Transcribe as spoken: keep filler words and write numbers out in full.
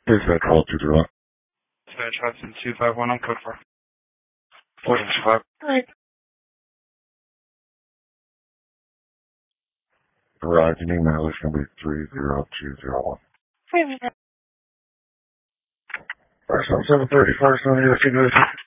Please that call two three one. Dispatch Hudson two five one on code four. four two five. Alright. Garage and email is going to be three zero two zero one. First on seven thirty, first on the U S